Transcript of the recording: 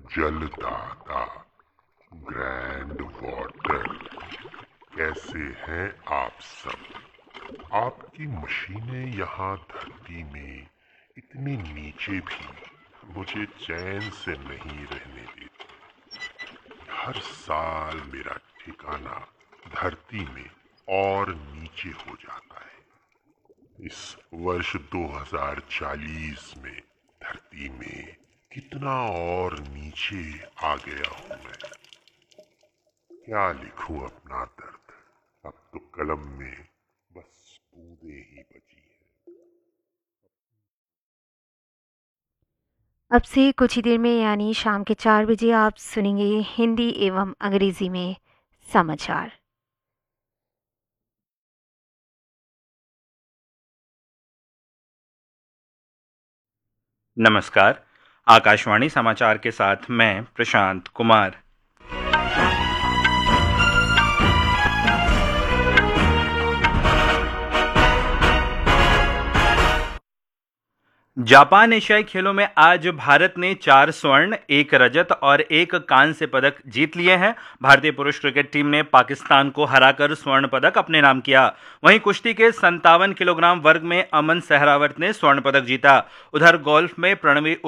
जलदाता, grand water, कैसे हैं आप सब। आपकी मशीनें यहाँ धरती में इतने नीचे भी मुझे चैन से नहीं रहने देती। हर साल मेरा ठिकाना धरती में और नीचे हो जाता है। इस वर्ष 2040 में धरती में कितना और नीचे आ गया हूं मैं। क्या लिखूं अपना दर्द, अब तो कलम में बस बूंदें ही बची हैं। अब से कुछ ही देर में यानी शाम के 4 बजे आप सुनेंगे हिंदी एवं अंग्रेजी में समाचार। नमस्कार। आकाशवाणी समाचार के साथ मैं प्रशांत कुमार। जापान एशियाई खेलों में आज भारत ने 4 स्वर्ण, 1 रजत और 1 कांस्य पदक जीत लिए हैं। भारतीय पुरुष क्रिकेट टीम ने पाकिस्तान को हराकर स्वर्ण पदक अपने नाम किया। वहीं कुश्ती के 57 किलोग्राम वर्ग में अमन सहरावत ने स्वर्ण पदक जीता। उधर गोल्फ में प्रणवी